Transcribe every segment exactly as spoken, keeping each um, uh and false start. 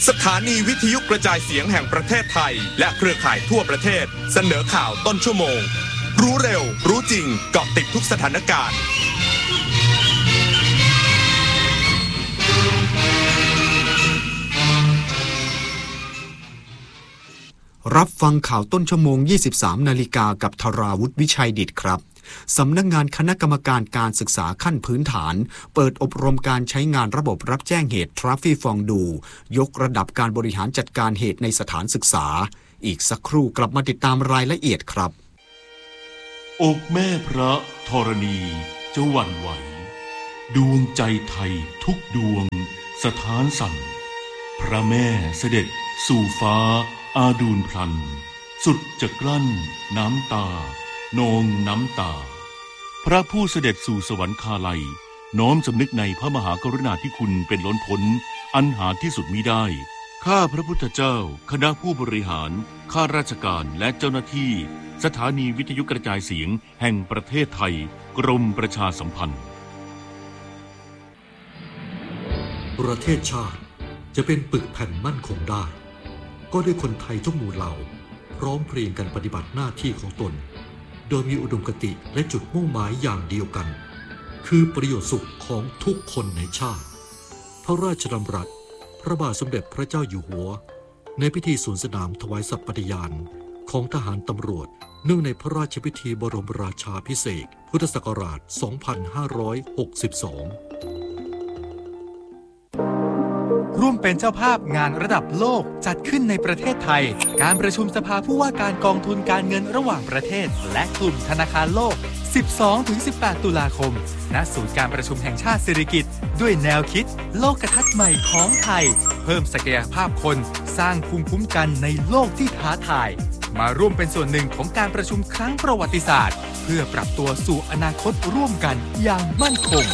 สถานีวิทยุกระจายเสียงแห่งประเทศไทยและเครือข่ายทั่วประเทศเสนอข่าวต้นชั่วโมงรู้เร็วรู้จริงเกาะติดทุกสถานการณ์รับฟังข่าวต้นชั่วโมง ยี่สิบสาม นาฬิกากับธราวุฒิวิชัยดิษฐ์ครับสำนักงานคณะกรรมการการศึกษาขั้นพื้นฐานเปิดอบรมการใช้งานระบบรับแจ้งเหตุ Traffic Fondue ยกระดับการบริหารจัดการเหตุในสถานศึกษาอีกสักครู่กลับมาติดตามรายละเอียดครับอกแม่พระธรณีจะหวั่นไหวดวงใจไทยทุกดวงสถานสั่นพระแม่เสด็จสู่ฟ้าอาดูลพลันสุดจะกลั้นน้ำตานองน้ำตาพระผู้เสด็จสู่สวรรคาลัยน้อมสำนึกในพระมหากรุณาธิคุณเป็นล้นพ้นอันหาที่สุดมิได้ข้าพระพุทธเจ้าคณะผู้บริหารข้าราชการและเจ้าหน้าที่สถานีวิทยุกระจายเสียงแห่งประเทศไทยกรมประชาสัมพันธ์ประเทศชาติจะเป็นปึกแผ่นมั่นคงได้ก็ด้วยคนไทยทุกหมู่เหล่าพร้อมเพรียงกันปฏิบัติหน้าที่ของตนโดยมีอุดมคติและจุดมุ่งหมายอย่างเดียวกันคือประโยชน์สุขของทุกคนในชาติพระราชดำรัสพระบาทสมเด็จพระเจ้าอยู่หัวในพิธีสวนสนามถวายสัตย์ปฏิญาณของทหารตำรวจเนื่องในพระราชพิธีบรมราชาภิเษกพุทธศักราช สองพันห้าร้อยหกสิบสองร่วมเป็นเจ้าภาพงานระดับโลกจัดขึ้นในประเทศไทยการประชุมสภาผู้ว่าการกองทุนการเงินระหว่างประเทศและกลุ่มธนาคารโลก สิบสองถึงสิบแปด ตุลาคมณศูนย์การประชุมแห่งชาติสิริกิติ์ด้วยแนวคิดโลกทัศน์ใหม่ของไทยเพิ่มศักยภาพคนสร้างภูมิคุ้มกันในโลกที่ท้าทายมาร่วมเป็นส่วนหนึ่งของการประชุมครั้งประวัติศาสตร์เพื่อปรับตัวสู่อนาคตร่วมกันอย่างมั่นคง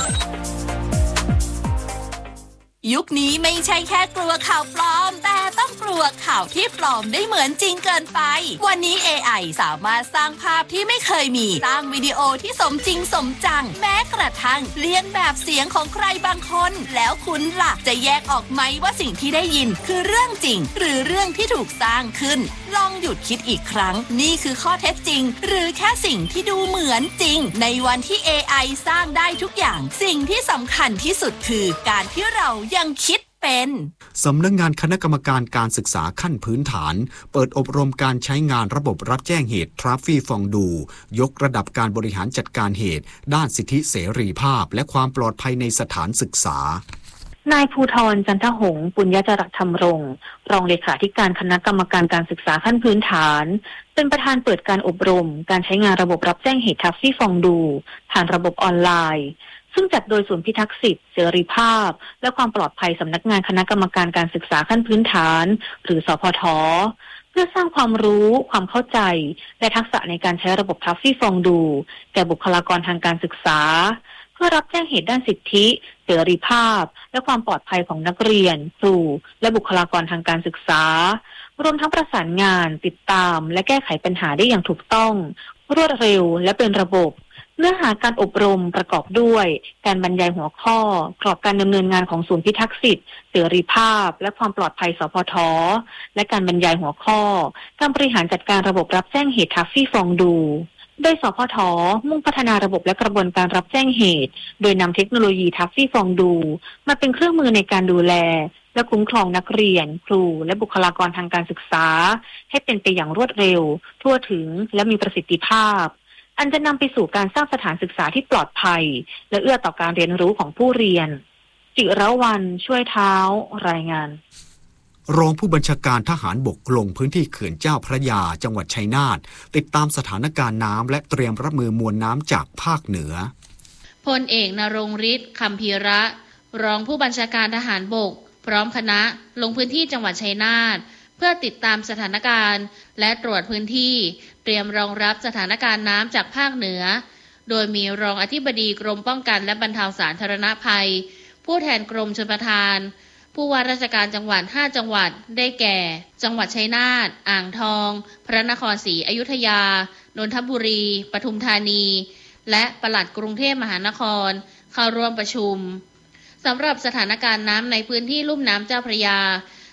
ยุคนี้ไม่ใช่แค่กลัวข่าวปลอมแต่ต้องกลัวข่าวที่ปลอมได้เหมือนจริงเกินไปวันนี้ เอ ไอ สามารถสร้างภาพที่ไม่เคยมีสร้างวิดีโอที่สมจริงสมจังแม้กระทั่งเลียนแบบเสียงของใครบางคนแล้วคุณล่ะจะแยกออกไหมว่าสิ่งที่ได้ยินคือเรื่องจริงหรือเรื่องที่ถูกสร้างขึ้นลองหยุดคิดอีกครั้งนี่คือข้อเท็จจริงหรือแค่สิ่งที่ดูเหมือนจริงในวันที่ เอ ไอ สร้างได้ทุกอย่างสิ่งที่สำคัญที่สุดคือการที่เรายังคิดเป็นสำนักงานคณะกรรมการการศึกษาขั้นพื้นฐานเปิดอบรมการใช้งานระบบรับแจ้งเหตุ Traffic Fondue ยกระดับการบริหารจัดการเหตุด้านสิทธิเสรีภาพและความปลอดภัยในสถานศึกษานายภูธรจันทหงษ์ปุญญจรัตน์ธรรมรงค์รองเลขาธิการคณะกรรมการการศึกษาขั้นพื้นฐานเป็นประธานเปิดการอบรมการใช้งานระบบรับแจ้งเหตุ Traffic Fondue ผ่านระบบออนไลน์ซึ่งจัดโดยศูนย์พิทักษ์สิทธิเสรีภาพและความปลอดภัยสำนักงานคณะกรรมการการศึกษาขั้นพื้นฐานหรือสพท.เพื่อสร้างความรู้ความเข้าใจและทักษะในการใช้ระบบ Traffic Fondue แก่บุคลากรทางการศึกษาเพื่อรับแจ้งเหตุด้านสิทธิเสรีภาพและความปลอดภัยของนักเรียนครูและบุคลากรทางการศึกษารวมทั้งประสานงานติดตามและแก้ไขปัญหาได้อย่างถูกต้องรวดเร็วและเป็นระบบเนื้อหาการอบรมประกอบด้วยการบรรยายหัวข้อกรอบการดำเนินงานของศูนย์พิทักษ์สิทธิเสรีภาพและความปลอดภัยสพท.และการบรรยายหัวข้อการบริหารจัดการระบบรับแจ้งเหตุ Traffic Fondue โดยสพท.มุ่งพัฒนาระบบและกระบวนการรับแจ้งเหตุโดยนำเทคโนโลยี Traffic Fondue มาเป็นเครื่องมือในการดูแลและคุ้มครองนักเรียนครูและบุคลากรทางการศึกษาให้เป็นไปอย่างรวดเร็วทั่วถึงและมีประสิทธิภาพอันจะนำไปสู่การสร้างสถานศึกษาที่ปลอดภัยและเอื้อต่อการเรียนรู้ของผู้เรียนจิรวรรณช่วยเท้ารายงานรองผู้บัญชาการทหารบกลงพื้นที่เขื่อนเจ้าพระยาจังหวัดชัยนาทติดตามสถานการณ์น้ำและเตรียมรับมือมวลน้ำจากภาคเหนือพลเอกนรงฤทธิ์คำพีระรองผู้บัญชาการทหารบกพร้อมคณะลงพื้นที่จังหวัดชัยนาทเพื่อติดตามสถานการณ์และตรวจพื้นที่เตรียมรองรับสถานการณ์น้ำจากภาคเหนือโดยมีรองอธิบดีกรมป้องกันและบรรเทาสาธารณภัยผู้แทนกรมชลประทานผู้ว่าราชการจังหวัดห้าจังหวัดได้แก่จังหวัดชัยนาทอ่างทองพระนครศรีอยุธยานนทบุรีปทุมธานีและปลัดกรุงเทพมหานครเข้าร่วมประชุมสำหรับสถานการณ์น้ำในพื้นที่ลุ่มน้ำเจ้าพระยา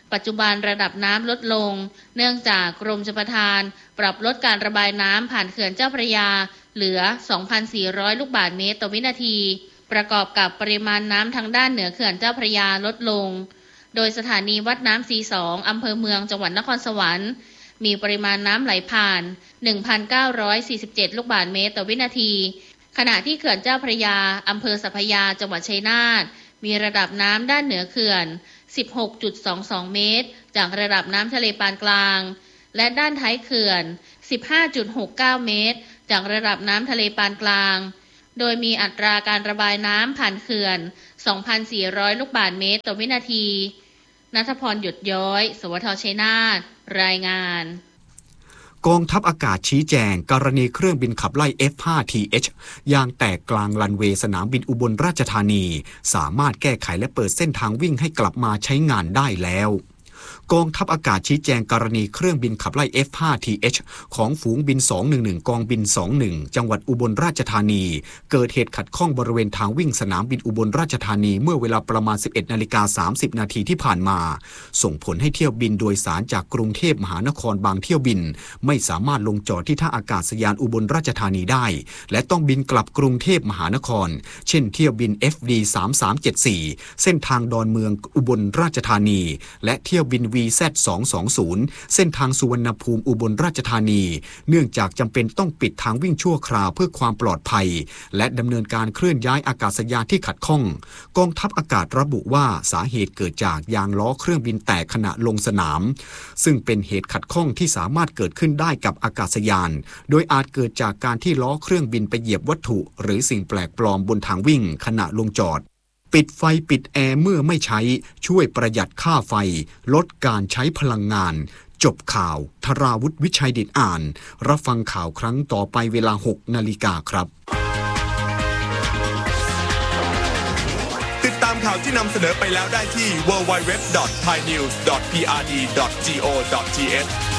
ปัจจุบันระดับน้ำลดลงเนื่องจากกรมชลประทานปรับลดการระบายน้ำผ่านเขื่อนเจ้าพระยาเหลือ สองพันสี่ร้อย ลูกบาศก์เมตรต่อวินาทีประกอบกับปริมาณน้ำทางด้านเหนือเขื่อนเจ้าพระยาลดลงโดยสถานีวัดน้ำ ซี สอง อำเภอเมืองจังหวัดนครสวรรค์มีปริมาณน้ำไหลผ่าน หนึ่งพันเก้าร้อยสี่สิบเจ็ด ลูกบาศก์เมตรต่อวินาทีขณะที่เขื่อนเจ้าพระยาอำเภอสัพพยาจังหวัดชัยนาทมีระดับน้ำด้านเหนือเขื่อน สิบหกจุดสองสอง เมตรจากระดับน้ำทะเลปานกลางและด้านท้ายเขื่อน สิบห้าจุดหกเก้า เมตรจากระดับน้ำทะเลปานกลางโดยมีอัตราการระบายน้ำผ่านเขื่อน สองพันสี่ร้อย ลูกบาศก์เมตรต่อวินาทีณัฐพรหยดย้อยสวทชัยนาทรายงานกองทัพอากาศชี้แจงกรณีเครื่องบินขับไล่ เอฟ ไฟว์ ที เอช ยางแตกกลางรันเวย์สนามบินอุบลราชธานีสามารถแก้ไขและเปิดเส้นทางวิ่งให้กลับมาใช้งานได้แล้วกองทัพอากาศชี้แจงกรณีเครื่องบินขับไล่ เอฟ ไฟว์ ที เอช ของฝูงบินสองหนึ่งหนึ่งกองบินสองหนึ่งจังหวัดอุบลราชธานีเกิดเหตุขัดข้องบริเวณทางวิ่งสนามบินอุบลราชธานีเมื่อเวลาประมาณ สิบเอ็ดนาฬิกาสามสิบ นาทีที่ผ่านมาส่งผลให้เที่ยวบินโดยสารจากกรุงเทพมหานครบางเที่ยวบินไม่สามารถลงจอดที่ท่าอากาศยานอุบลราชธานีได้และต้องบินกลับกรุงเทพมหานครเช่นเที่ยวบิน เอฟ ดี สามสามเจ็ดสี่ เส้นทางดอนเมืองอุบลราชธานีและเที่ยวบิน วี แซด สองสองศูนย์ เส้นทางสุวรรณภูมิอุบลราชธานีเนื่องจากจำเป็นต้องปิดทางวิ่งชั่วคราวเพื่อความปลอดภัยและดำเนินการเคลื่อนย้ายอากาศยานที่ขัดข้องกองทัพอากาศระบุว่าสาเหตุเกิดจากยางล้อเครื่องบินแตกขณะลงสนามซึ่งเป็นเหตุขัดข้องที่สามารถเกิดขึ้นได้กับอากาศยานโดยอาจเกิดจากการที่ล้อเครื่องบินไปเหยียบวัตถุหรือสิ่งแปลกปลอมบนทางวิ่งขณะลงจอดปิดไฟปิดแอร์เมื่อไม่ใช้ช่วยประหยัดค่าไฟลดการใช้พลังงานจบข่าวธราวุฒิวิชัยดิษฐ์อ่านรับฟังข่าวครั้งต่อไปเวลา หกนาฬิกาครับติดตามข่าวที่นำเสนอไปแล้วได้ที่ ดับเบิลยู ดับเบิลยู ดับเบิลยู ดอท ไทยนิวส์ ดอท พี อาร์ ดี ดอท จี โอ ดอท ที เอช